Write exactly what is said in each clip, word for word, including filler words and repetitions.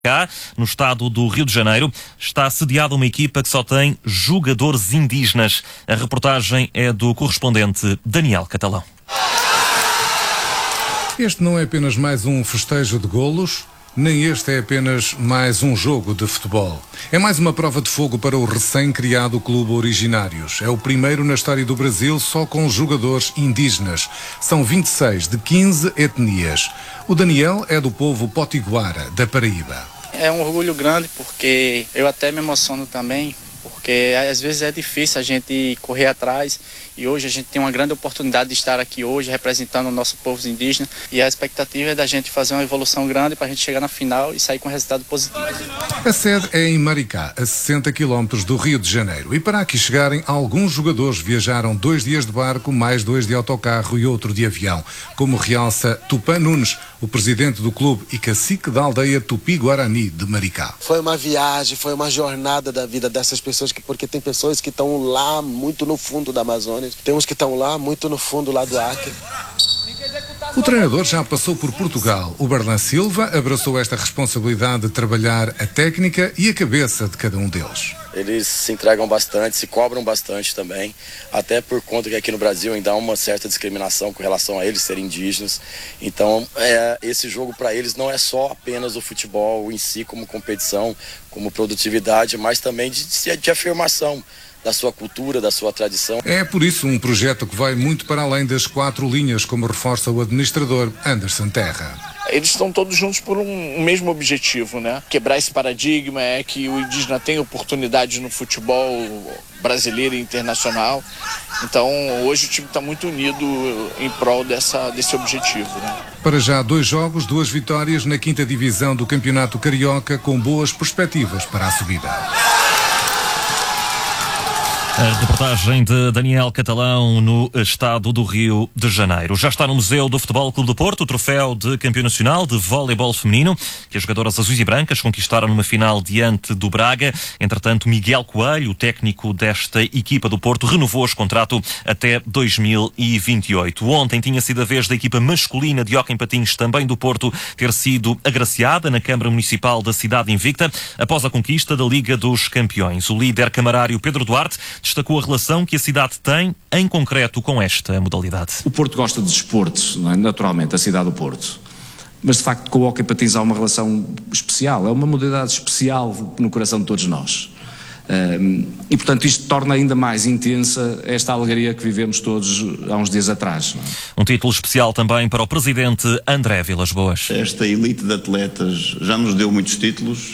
Cá, no estado do Rio de Janeiro, está sediada uma equipa que só tem jogadores indígenas. A reportagem é do correspondente Daniel Catalão. Este não é apenas mais um festejo de golos, nem este é apenas mais um jogo de futebol. É mais uma prova de fogo para o recém-criado Clube Originários. É o primeiro na história do Brasil só com jogadores indígenas. São vinte e seis de quinze etnias. O Daniel é do povo potiguara, da Paraíba. É um orgulho grande porque eu até me emociono também, porque às vezes é difícil a gente correr atrás e hoje a gente tem uma grande oportunidade de estar aqui hoje representando o nosso povo indígena e a expectativa é da gente fazer uma evolução grande para a gente chegar na final e sair com um resultado positivo. A sede é em Maricá, a sessenta quilómetros do Rio de Janeiro, e para aqui chegarem alguns jogadores viajaram dois dias de barco, mais dois de autocarro e outro de avião, como realça Tupã Nunes, o presidente do clube e cacique da aldeia Tupi-Guarani de Maricá. Foi uma viagem, foi uma jornada da vida dessas pessoas, que, porque tem pessoas que estão lá muito no fundo da Amazônia, temos que estão lá muito no fundo lá do Acre. O treinador já passou por Portugal. O Berlan Silva abraçou esta responsabilidade de trabalhar a técnica e a cabeça de cada um deles. Eles se entregam bastante, se cobram bastante também, até por conta que aqui no Brasil ainda há uma certa discriminação com relação a eles serem indígenas. Então, é, esse jogo para eles não é só apenas o futebol em si como competição, como produtividade, mas também de, de afirmação da sua cultura, da sua tradição. É por isso um projeto que vai muito para além das quatro linhas, como reforça o administrador Anderson Terra. Eles estão todos juntos por um mesmo objetivo, né? Quebrar esse paradigma, é que o indígena tem oportunidade no futebol brasileiro e internacional. Então, hoje o time está muito unido em prol dessa, desse objetivo, né? Para já, dois jogos, duas vitórias na quinta divisão do Campeonato Carioca, com boas perspectivas para a subida. A reportagem de Daniel Catalão no estado do Rio de Janeiro. Já está no Museu do Futebol Clube do Porto o troféu de campeão nacional de voleibol feminino que as jogadoras azuis e brancas conquistaram numa final diante do Braga. Entretanto, Miguel Coelho, o técnico desta equipa do Porto, renovou este contrato até dois mil e vinte e oito. Ontem tinha sido a vez da equipa masculina de hóquei em patins, também do Porto, ter sido agraciada na Câmara Municipal da cidade invicta após a conquista da Liga dos Campeões. O líder camarário Pedro Duarte destacou a relação que a cidade tem, em concreto, com esta modalidade. O Porto gosta de desporto, não é? Naturalmente, a cidade do Porto. Mas, de facto, com o hóquei patins há uma relação especial, é uma modalidade especial no coração de todos nós. Um, e, portanto, isto torna ainda mais intensa esta alegria que vivemos todos há uns dias atrás. Não é? Um título especial também para o presidente André Vilas-Boas. Esta elite de atletas já nos deu muitos títulos,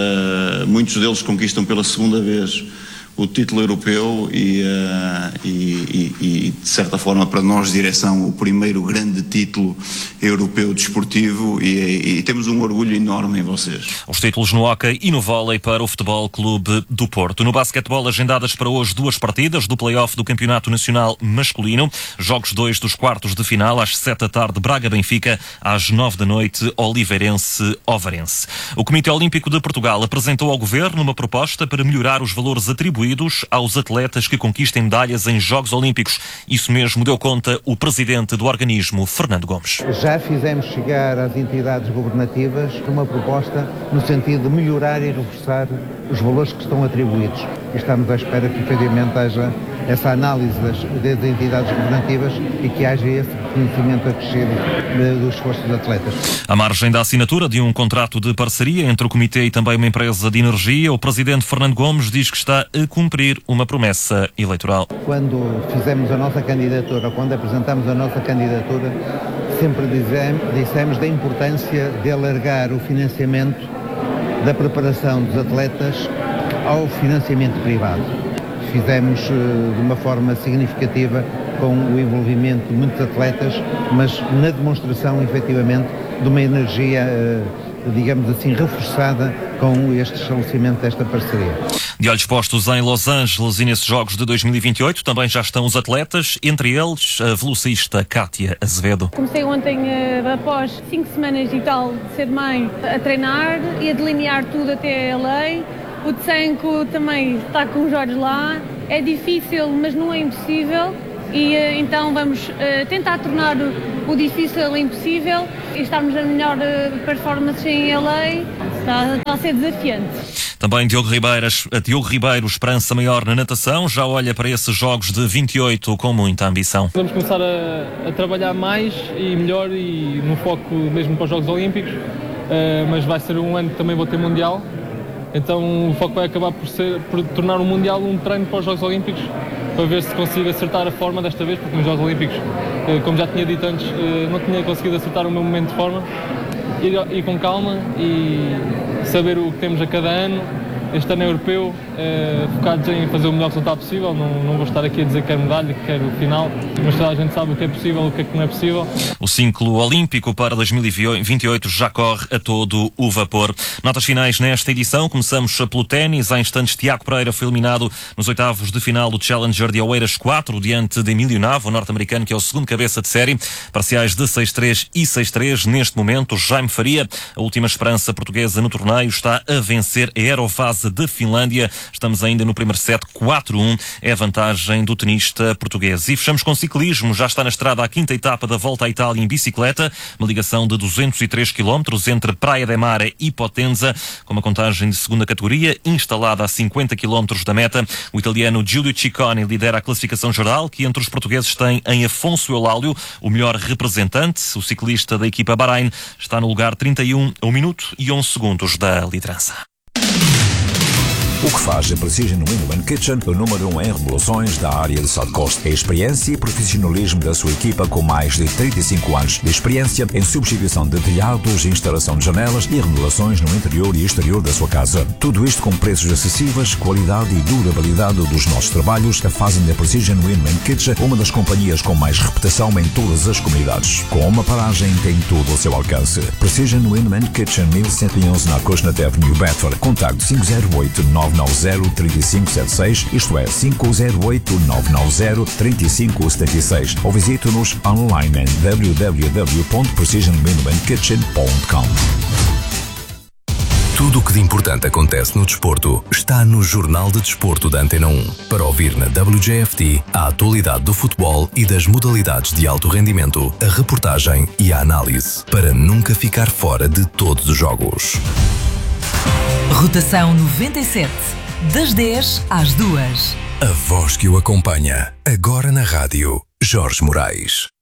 uh, muitos deles conquistam pela segunda vez o título europeu e, uh, e, e, e, de certa forma, para nós, direção, o primeiro grande título europeu desportivo e, e, e temos um orgulho enorme em vocês. Os títulos no hóquei e no vôlei para o Futebol Clube do Porto. No basquetebol, agendadas para hoje duas partidas do play-off do Campeonato Nacional Masculino. Jogos dois dos quartos de final, às sete da tarde, Braga-Benfica, às nove da noite, Oliveirense-Ovarense. O Comitê Olímpico de Portugal apresentou ao Governo uma proposta para melhorar os valores atribuídos aos atletas que conquistem medalhas em Jogos Olímpicos. Isso mesmo deu conta o presidente do organismo, Fernando Gomes. Já fizemos chegar às entidades governativas uma proposta no sentido de melhorar e reforçar os valores que estão atribuídos. E estamos à espera que, efetivamente, haja essa análise das, das entidades governativas e que haja esse reconhecimento acrescido dos esforços dos atletas. À margem da assinatura de um contrato de parceria entre o Comitê e também uma empresa de energia, o presidente Fernando Gomes diz que está a cumprir uma promessa eleitoral. Quando fizemos a nossa candidatura, quando apresentamos a nossa candidatura, sempre dizemos, dissemos da importância de alargar o financiamento da preparação dos atletas ao financiamento privado. Fizemos de uma forma significativa com o envolvimento de muitos atletas, mas na demonstração, efetivamente, de uma energia, digamos assim, reforçada com este estabelecimento desta parceria. De olhos postos em Los Angeles e nesses Jogos de dois mil e vinte e oito também já estão os atletas, entre eles a velocista Kátia Azevedo. Comecei ontem, após cinco semanas e tal de ser mãe, a treinar e a delinear tudo até a lei. O Tsenko também está com os olhos lá. É difícil, mas não é impossível. E então vamos uh, tentar tornar o, o difícil impossível e estarmos a melhor uh, performance em L A. Está, está a ser desafiante. Também Diogo Ribeiro, Diogo Ribeiro, esperança maior na natação, já olha para esses jogos de vinte e oito com muita ambição. Vamos começar a, a trabalhar mais e melhor e no foco mesmo para os Jogos Olímpicos, uh, mas vai ser um ano que também vou ter Mundial, então o foco vai acabar por, ser, por tornar o Mundial um treino para os Jogos Olímpicos, para ver se consigo acertar a forma desta vez, porque nos Jogos Olímpicos, uh, como já tinha dito antes, uh, não tinha conseguido acertar o meu momento de forma. Ir, ir com calma e saber o que temos a cada ano. Este ano é europeu, é, focados em fazer o melhor resultado possível. Não, não vou estar aqui a dizer que quero medalha, que quero final, mas toda a gente sabe o que é possível e o que é que não é possível. O ciclo olímpico para dois mil e vinte e oito já corre a todo o vapor. Notas finais nesta edição. Começamos pelo ténis. Há instantes, Tiago Pereira foi eliminado nos oitavos de final do Challenger de Oeiras quatro, diante de Emílio Nava, o norte-americano, que é o segundo cabeça de série. Parciais de seis três e seis três. Neste momento, Jaime Faria, a última esperança portuguesa no torneio, está a vencer a Aerofase de Finlândia. Estamos ainda no primeiro set, quatro a um. É a vantagem do tenista português. E fechamos com ciclismo. Já está na estrada a quinta etapa da Volta à Itália em bicicleta. Uma ligação de duzentos e três quilómetros entre Praia de Mare e Potenza, com uma contagem de segunda categoria, instalada a cinquenta quilómetros da meta. O italiano Giulio Ciccone lidera a classificação geral, que entre os portugueses tem em Afonso Eulálio o melhor representante. O ciclista da equipa Bahrein está no lugar trinta e um, a um minuto e onze segundos da liderança. O que faz a Precision Window and Kitchen o número um em remodelações da área de South Coast. É a experiência e profissionalismo da sua equipa, com mais de trinta e cinco anos de experiência em substituição de telhados, instalação de janelas e remodelações no interior e exterior da sua casa. Tudo isto com preços acessíveis, qualidade e durabilidade dos nossos trabalhos a fazem da Precision Window and Kitchen uma das companhias com mais reputação em todas as comunidades. Com uma paragem tem tudo ao seu alcance. Precision Window and Kitchen, mil cento e onze na Acushnet Avenue, Bedford. Contacto cinco zero oito, nove nove zero, três cinco sete seis, isto é, cinco zero oito, nove nove zero, três cinco sete seis, ou visite-nos online em w w w ponto precision window and kitchen ponto com. Tudo o que de importante acontece no desporto está no Jornal de Desporto da Antena um. Para ouvir na W J F T a atualidade do futebol e das modalidades de alto rendimento, a reportagem e a análise, para nunca ficar fora de todos os jogos. Rotação noventa e sete, das dez às duas. A voz que o acompanha, agora na rádio, Jorge Moraes.